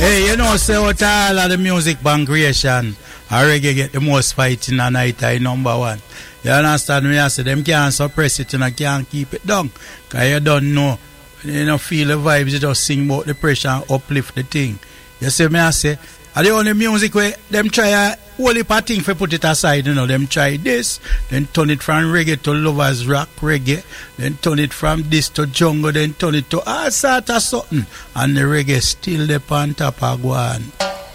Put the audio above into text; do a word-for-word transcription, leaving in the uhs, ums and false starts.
Hey, you know, say what all of the music bank creation, a reggae get the most fighting a night I number one. You understand me? I say them can't suppress it and I can't keep it down. Because you don't know. You don't feel the vibes, you just sing about the pressure and uplift the thing. You see me, I say, are the only music where them try a whole heap of thing for put it aside, you know, them try this, then turn it from reggae to lovers rock reggae, then turn it from this to jungle, then turn it to all sort of something, and the reggae still the on top of one.